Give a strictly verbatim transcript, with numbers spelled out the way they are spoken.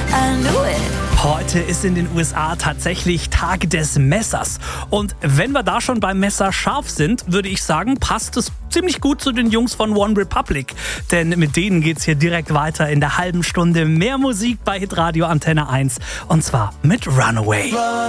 I knew it. Heute ist in den U S A tatsächlich Tag des Messers. Und wenn wir da schon beim Messer scharf sind, würde ich sagen, passt es ziemlich gut zu den Jungs von One Republic. Denn mit denen geht's hier direkt weiter in der halben Stunde mehr Musik bei Hitradio Antenne eins. Und zwar mit Runaway.